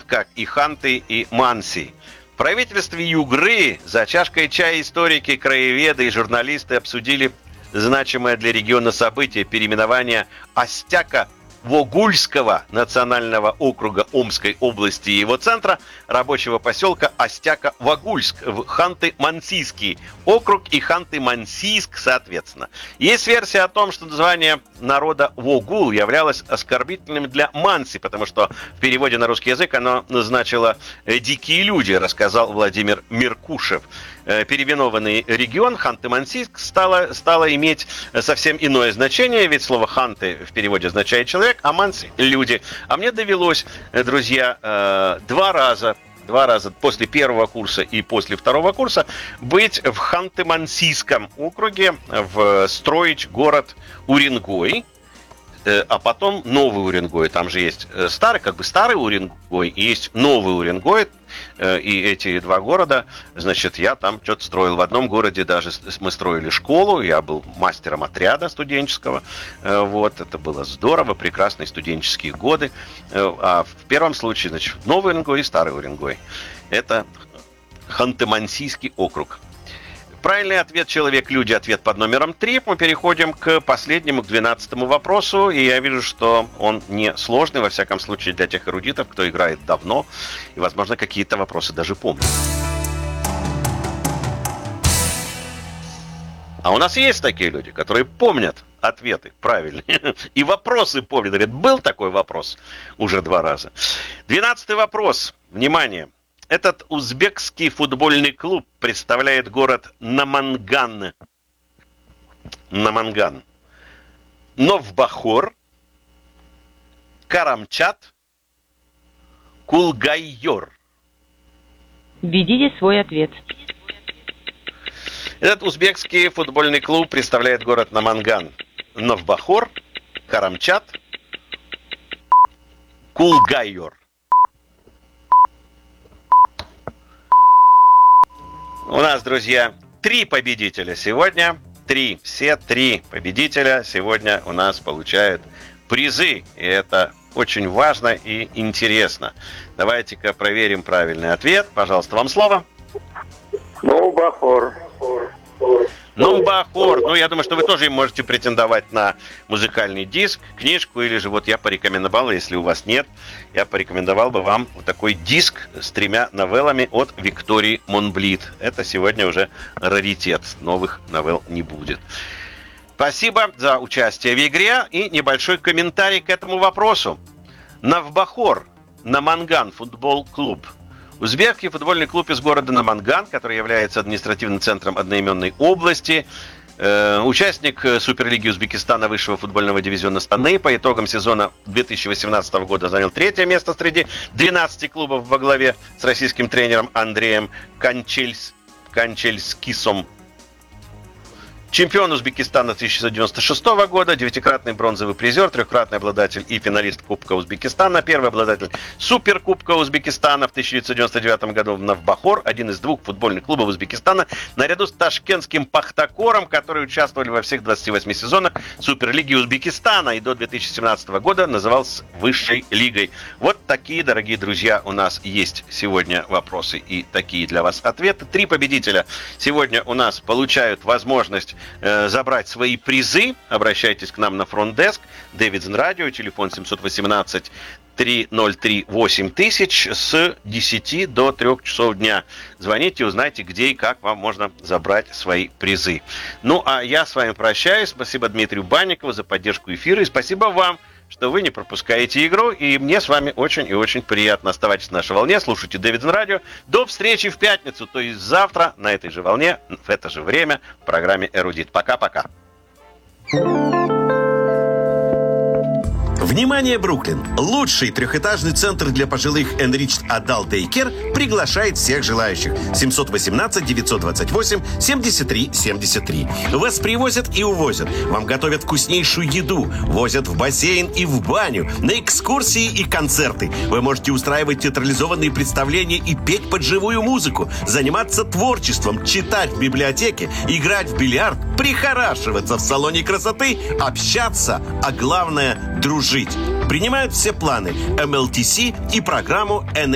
как и ханты и манси. В правительстве Югры за чашкой чая историки, краеведы и журналисты обсудили значимое для региона событие переименования Остяка-Вогульского национального округа Омской области и его центра, рабочего поселка Остяка-Вогульск в Ханты-Мансийский округ и Ханты-Мансийск, соответственно. Есть версия о том, что название народа Вогул являлось оскорбительным для манси, потому что в переводе на русский язык оно значило «дикие люди», рассказал Владимир Меркушев. Переименованный регион Ханты-Мансийск стало иметь совсем иное значение, ведь слово «ханты» в переводе означает «человек», а «манси» – «люди». А мне довелось, друзья, два раза после первого курса и после второго курса быть в Ханты-Мансийском округе, строить город Уренгой, а потом Новый Уренгой. Там же есть старый Уренгой и есть Новый Уренгой. И эти два города, значит, я там что-то строил. В одном городе даже мы строили школу, я был мастером отряда студенческого. Вот, это было здорово, прекрасные студенческие годы. А в первом случае, значит, Новый Уренгой и Старый Уренгой. Это Ханты-Мансийский округ. Правильный ответ «Человек-люди», ответ под номером 3. Мы переходим к последнему, к 12-му вопросу. И я вижу, что он не сложный, во всяком случае, для тех эрудитов, кто играет давно. И, возможно, какие-то вопросы даже помнят. А у нас есть такие люди, которые помнят ответы правильные. И вопросы помнят. Говорят, был такой вопрос уже 2 раза. 12-й вопрос. Внимание. Этот узбекский футбольный клуб представляет город Наманган. Новбахор, Карамчат, Кулгайор. Введите свой ответ. Этот узбекский футбольный клуб представляет город Наманган. Новбахор, Карамчат, Кулгайор. У нас, друзья, 3 победителя сегодня. Все 3 победителя сегодня у нас получают призы. И это очень важно и интересно. Давайте-ка проверим правильный ответ. Пожалуйста, вам слово. Новбахор. Новбахор. Ну, я думаю, что вы тоже им можете претендовать на музыкальный диск, книжку, или же вот я порекомендовал, если у вас нет, я порекомендовал бы вам вот такой диск с 3 новеллами от Виктории Монблит. Это сегодня уже раритет. Новых новелл не будет. Спасибо за участие в игре и небольшой комментарий к этому вопросу. Новбахор, Наманган футбол клуб. Узбекский футбольный клуб из города Наманган, который является административным центром одноименной области. Участник Суперлиги Узбекистана высшего футбольного дивизиона страны. По итогам сезона 2018 года занял 3-е место среди 12 клубов во главе с российским тренером Андреем Канчельскисом. Чемпион Узбекистана 1996 года, 9-кратный бронзовый призер, 3-кратный обладатель и финалист Кубка Узбекистана, первый обладатель Суперкубка Узбекистана в 1999 году в Новбахор, один из 2 футбольных клубов Узбекистана, наряду с ташкентским Пахтакором, которые участвовали во всех 28 сезонах Суперлиги Узбекистана и до 2017 года назывался Высшей лигой. Вот такие, дорогие друзья, у нас есть сегодня вопросы и такие для вас ответы. 3 победителя сегодня у нас получают возможность забрать свои призы. Обращайтесь к нам на фронт-деск. Davidson Radio, телефон 718-303-8000 с 10 до 3 часов дня. Звоните, узнайте, где и как вам можно забрать свои призы. Ну, а я с вами прощаюсь. Спасибо Дмитрию Банникову за поддержку эфира. И спасибо вам, что вы не пропускаете игру. И мне с вами очень и очень приятно. Оставайтесь на нашей волне, слушайте Davidson Radio. До встречи в пятницу, то есть завтра на этой же волне, в это же время в программе «Эрудит». Пока-пока. Внимание, Бруклин! Лучший 3-этажный центр для пожилых Enriched Adult Daycare приглашает всех желающих. 718-928-73-73. Вас привозят и увозят. Вам готовят вкуснейшую еду. Возят в бассейн и в баню. На экскурсии и концерты. Вы можете устраивать театрализованные представления и петь под живую музыку. Заниматься творчеством, читать в библиотеке, играть в бильярд, прихорашиваться в салоне красоты, общаться, а главное – дружить. Принимают все планы МЛТС и программу